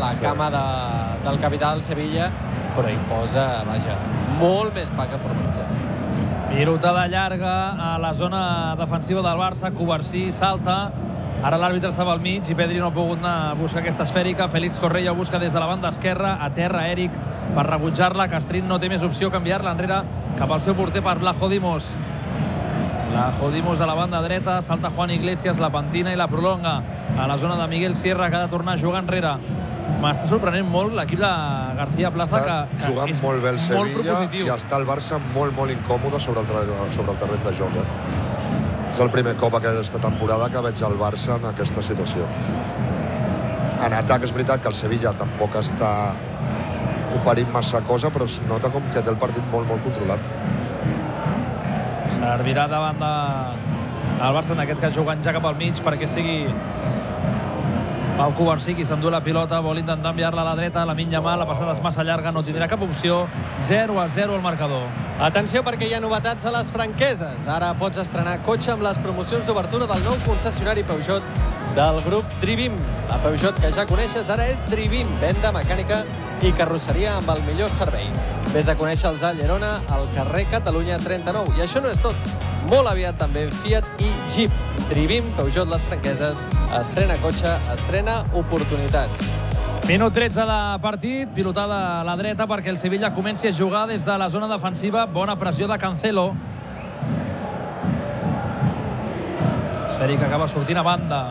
la cama del capità del Sevilla, però hi posa, vaja, molt més pa que formatge. Pilotada llarga a la zona defensiva del Barça. Covarsí salta. Ara l'àrbitre estava al mig i Pedri no ha pogut anar a buscar aquesta esfèrica. Félix Correia busca des de la banda esquerra. A terra Eric per rebutjar-la. Castrín no té més opció que enviar-la enrere cap al seu porter per Blajo Dimos. Blajo Dimos a la banda dreta. Salta Juan Iglesias, la pentina i la prolonga a la zona de Miguel Sierra, que ha de tornar a jugar enrere. M'està sorprenent molt l'equip de García Plaza, que jugant és molt bé el Sevilla molt propositiu. i està el Barça molt incòmode sobre el terreny de joc. És el primer cop aquesta temporada que veig el Barça en aquesta situació. En atac és veritat que el Sevilla tampoc està oferint massa cosa, però es nota com que té el partit molt controlat. Servirà davant del Barça, en aquest cas jugant ja cap al mig perquè sigui Pau Covarsí qui s'endú la pilota, vol intentar enviar-la a la dreta, Lamine Yamal, la passada és massa llarga, no tindrà cap opció. 0-0 el marcador. Atenció, perquè hi ha novetats a les franqueses. Ara pots estrenar cotxe amb les promocions d'obertura del nou concessionari Peugeot del grup Drivim. La Peugeot que ja coneixes ara és Drivim, venda mecànica i carrosseria amb el millor servei. Vés a conèixer-los a Llerona, al carrer Catalunya 39. I això no és tot. Molt aviat també Fiat i Jeep. Drivim, Peugeot, les franqueses, estrena cotxe, estrena oportunitats. Minut 13 de partit, pilotada a la dreta perquè el Sevilla comenci a jugar des de la zona defensiva. Bona pressió de Cancelo. Seri que acaba sortint a banda.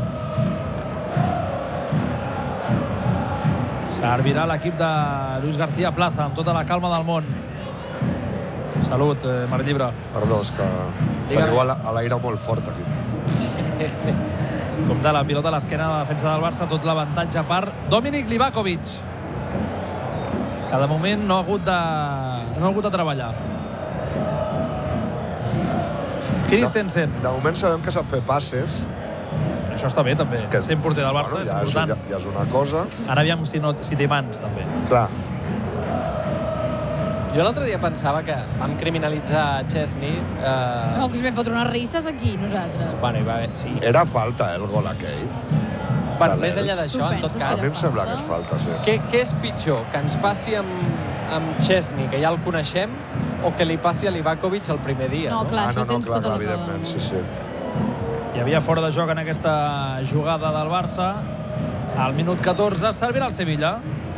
Servirà l'equip de Luis García Plaza amb tota la calma del món. Salut, Marc Llibre. Perdó, és que teniu a l'aire molt fort aquí. Sí. Compte la pilota a l'esquena de la defensa del Barça, tot l'avantatge per Dominic Livakovic, que de moment no ha hagut de treballar. Christensen. De moment sabem que sap fer passes. Això està bé, també. Que, Sent porter del Barça, és important. Ja és una cosa. Ara aviam si té mans, també. Clar. Jo l'altre dia pensava que vam criminalitzar Chesney. No, que us vam fotre unes risses aquí, nosaltres. Bueno, hi va haver, sí. Era falta, el gol aquell. Bueno, més enllà d'això, en tot cas... A mi em sembla que és falta, sí. Què és pitjor? Que ens passi amb Chesney, que ja el coneixem, o que li passi a Livakovic el primer dia? No, clar, això tens tota la raó. Evidentment, sí. Hi havia fora de joc en aquesta jugada del Barça. Al minut 14 servirà el Sevilla.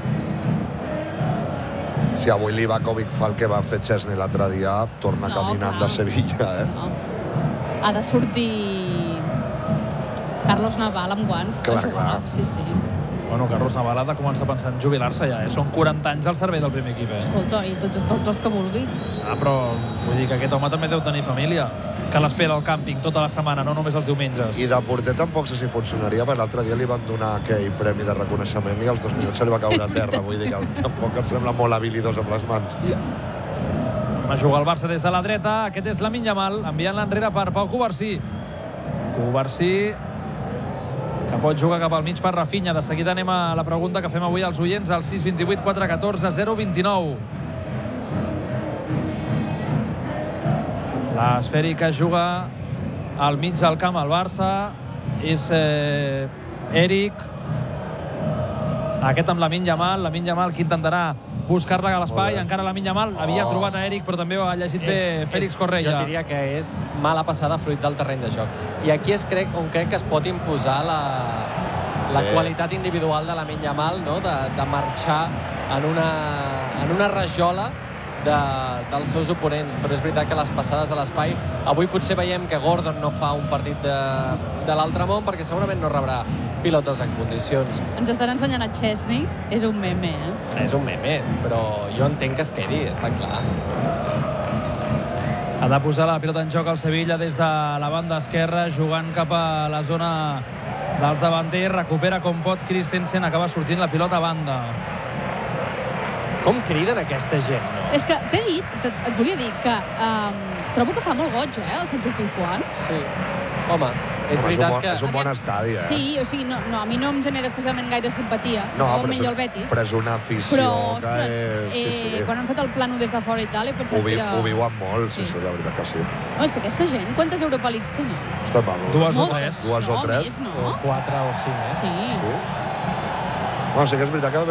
Si avui Livakovic fa el que va fer Chesney l'altre dia, torna caminant de Sevilla, No. Ha de sortir Carlos Naval amb guants a jugar. Sí. Bueno, Carlos Naval ha de començar a pensar en jubilar-se ja, Són 40 anys al servei del primer equip, Escolta, i tots els que vulgui. Però vull dir que aquest home també deu tenir família, que l'espera al càmping tota la setmana, no només els diumenges. I de porter tampoc sé si funcionaria, perquè l'altre dia li van donar aquell premi de reconeixement i als 2 minuts se li va caure a terra. Vull dir que tampoc em sembla molt habilidós amb les mans. Va jugar el Barça des de la dreta. Aquest és Lamine Yamal, enviant-la enrere per Pau Covarsí. Covarsí, que pot jugar cap al mig per Rafinha. De seguida anem a la pregunta que fem avui als oients al 628 414 029. L'esfèrica juga al mig del camp al Barça. És Eric. Aquest amb Lamine Yamal que intentarà buscar-la a l'espai. Encara Lamine Yamal havia trobat a Eric, però també ho ha llegit bé Félix Correia. Jo diria que és mala passada fruit del terreny de joc. I aquí on crec que es pot imposar la qualitat individual de Lamine Yamal, no? De marxar en una rajola dels seus oponents, però és veritat que les passades a l'espai, avui potser veiem que Gordon no fa un partit de l'altre món perquè segurament no rebrà pilotes en condicions. Ens estan ensenyant a Chesney, és un meme, És un meme, però jo entenc que es quedi, està clar. Ha de posar la pilota en joc al Sevilla des de la banda esquerra, jugant cap a la zona dels davanters, recupera com pot Christensen, acaba sortint la pilota a banda. Com criden aquesta gent, no? És que t'he dit, et volia dir que trobo que fa molt goig, el Sánchez Pizjuán. Sí. Home, és veritat que... És un bon estadi, Sí, o sigui, a mi no em genera especialment gaire simpatia. No, millor el Betis. Però és una afició que és... Sí. Quan han fet el plano des de fora i tal, he pensat que era... Ho viuen molt, sí, la veritat que sí. No, és que aquesta gent, quantes Europa Leagues tenen? Està mal. 2 o 3. 2 o 3. Més, no? O 4 o 5, Sí. Bueno, sí que és veritat que